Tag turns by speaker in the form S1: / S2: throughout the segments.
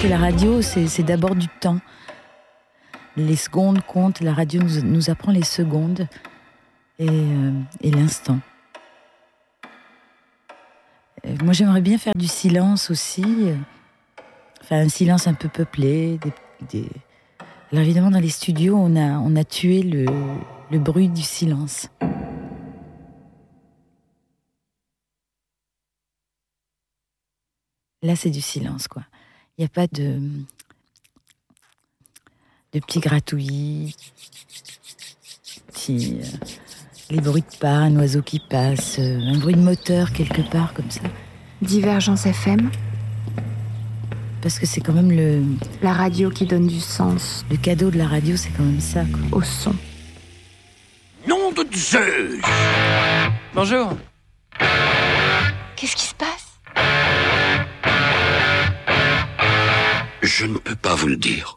S1: que la radio, c'est d'abord du temps. Les secondes comptent, la radio nous apprend les secondes et l'instant. Moi, j'aimerais bien faire du silence aussi. Enfin, un silence un peu peuplé. Alors évidemment, dans les studios, on a tué le bruit du silence. Là, c'est du silence, quoi. Il n'y a pas de petits gratouillis, les bruits de pas, un oiseau qui passe, un bruit de moteur quelque part, comme ça.
S2: Divergence FM.
S1: Parce que c'est quand même
S2: la radio qui donne du sens.
S1: Le cadeau de la radio, c'est quand même ça, quoi.
S2: Au son.
S3: Nom de Zeus!
S4: Bonjour.
S2: Qu'est-ce qui se passe?
S3: Je ne peux pas vous le dire.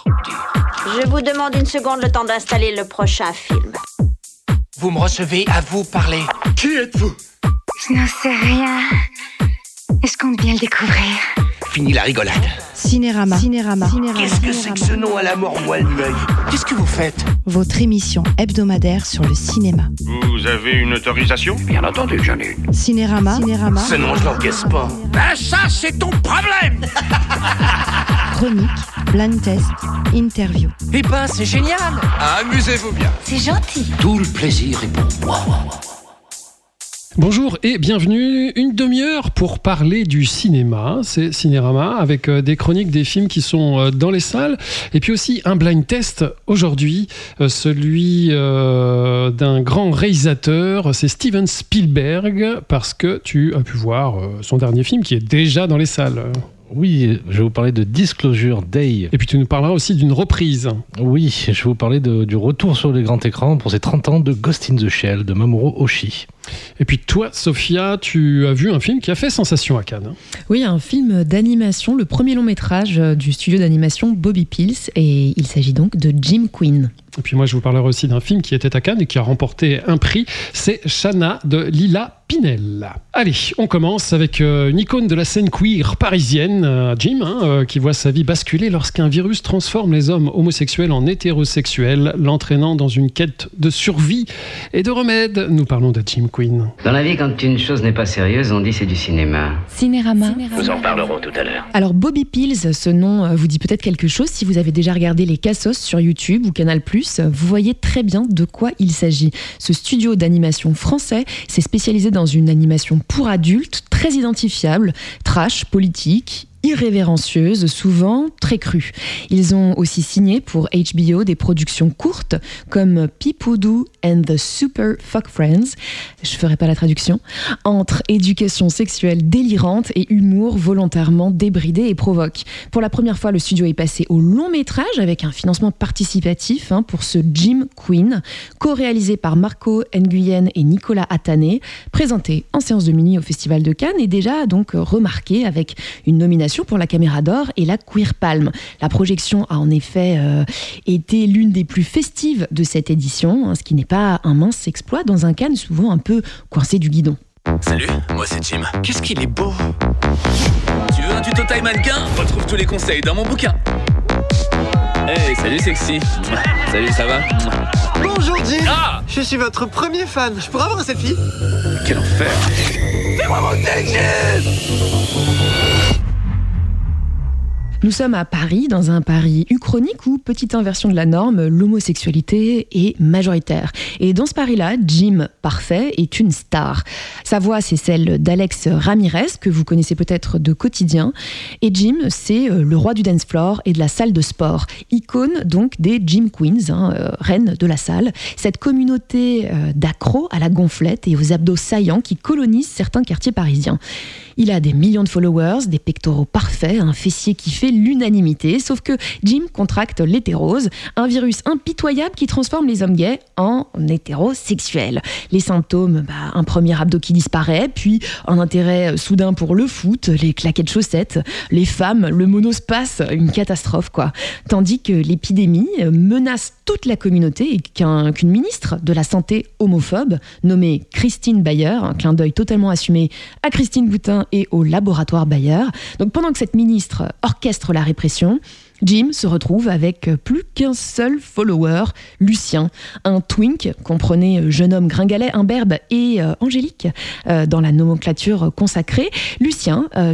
S5: Je vous demande une seconde, le temps d'installer le prochain film.
S4: Vous me recevez, à vous parler.
S3: Qui êtes-vous?
S2: Je n'en sais rien. Et je compte bien le découvrir.
S3: Fini la rigolade.
S6: Cinérama.
S3: Qu'est-ce que c'est que ce nom à la mort moelle l'œil?
S4: Qu'est-ce que vous faites?
S6: Votre émission hebdomadaire sur le cinéma.
S7: Vous avez une autorisation?
S3: Bien entendu que j'en ai une.
S6: Cinérama.
S3: Ce nom, je l'encaisse pas.
S4: Ben ça, c'est ton problème.
S6: Chronique, blind test, interview.
S4: Eh ben, c'est génial. Amusez-vous bien.
S2: C'est gentil.
S3: Tout le plaisir est pour moi.
S8: Bonjour et bienvenue, une demi-heure pour parler du cinéma, c'est Cinérama, avec des chroniques des films qui sont dans les salles, et puis aussi un blind test aujourd'hui, celui d'un grand réalisateur, c'est Steven Spielberg, parce que tu as pu voir son dernier film qui est déjà dans les salles.
S9: Oui, je vais vous parler de Disclosure Day.
S8: Et puis tu nous parleras aussi d'une reprise.
S9: Oui, je vais vous parler du retour sur les grands écrans pour ces 30 ans de Ghost in the Shell de Mamoru Oshii.
S8: Et puis toi, Sophia, tu as vu un film qui a fait sensation à Cannes.
S10: Oui, un film d'animation, le premier long métrage du studio d'animation Bobby Pills, et il s'agit donc de Jim Queen.
S8: Et puis moi, je vous parlerai aussi d'un film qui était à Cannes et qui a remporté un prix, c'est Shanna de Lila Pinel. Allez, on commence avec une icône de la scène queer parisienne, Jim, qui voit sa vie basculer lorsqu'un virus transforme les hommes homosexuels en hétérosexuels, l'entraînant dans une quête de survie et de remède. Nous parlons de Jim Queen.
S11: Dans la vie, quand une chose n'est pas sérieuse, on dit c'est du cinéma.
S10: Cinérama.
S11: Nous en parlerons tout à l'heure.
S10: Alors Bobby Pills, ce nom vous dit peut-être quelque chose si vous avez déjà regardé les Cassos sur YouTube ou Canal+. Vous voyez très bien de quoi il s'agit. Ce studio d'animation français s'est spécialisé dans une animation pour adultes, très identifiable, trash, politique, irrévérencieuse, souvent très crue. Ils ont aussi signé pour HBO des productions courtes comme Peepoodoo and the Super Fuck Friends, je ferai pas la traduction, entre éducation sexuelle délirante et humour volontairement débridé et provoque. Pour la première fois, le studio est passé au long métrage avec un financement participatif pour ce Jim Queen, co-réalisé par Marco Nguyen et Nicolas Atané, présenté en séance de minuit au Festival de Cannes et déjà donc remarqué avec une nomination pour la Caméra d'Or et la Queer Palm. La projection a en effet été l'une des plus festives de cette édition, ce qui n'est pas un mince exploit dans un Cannes souvent un peu coincé du guidon.
S12: Salut, moi c'est Jim. Qu'est-ce qu'il est beau! Tu veux un tuto taille mannequin? Retrouve tous les conseils dans mon bouquin. Hey, salut sexy. Salut, ça va?
S13: Bonjour Jim. Je suis votre premier fan. Je pourrais avoir un selfie?
S12: Quel enfer! Fais-moi monter, Jim!
S10: Nous sommes à Paris, dans un Paris uchronique où, petite inversion de la norme, l'homosexualité est majoritaire. Et dans ce Paris-là, Jim Parfait est une star. Sa voix, c'est celle d'Alex Ramirez, que vous connaissez peut-être de Quotidien. Et Jim, c'est le roi du dance floor et de la salle de sport. Icône donc des Jim Queens, reine de la salle. Cette communauté d'accros à la gonflette et aux abdos saillants qui colonisent certains quartiers parisiens. Il a des millions de followers, des pectoraux parfaits, un fessier qui fait l'unanimité, sauf que Jim contracte l'hétérose, un virus impitoyable qui transforme les hommes gays en hétérosexuels. Les symptômes, un premier abdos qui disparaît, puis un intérêt soudain pour le foot, les claquettes chaussettes, les femmes, le monospace, une catastrophe quoi. Tandis que l'épidémie menace toute la communauté et qu'une ministre de la Santé homophobe, nommée Christine Bayer, un clin d'œil totalement assumé à Christine Boutin et au laboratoire Bayer. Donc pendant que cette ministre orchestre orchestre la répression. Jim se retrouve avec plus qu'un seul follower, Lucien, un twink, comprenez jeune homme gringalet, imberbe et angélique dans la nomenclature consacrée. Lucien,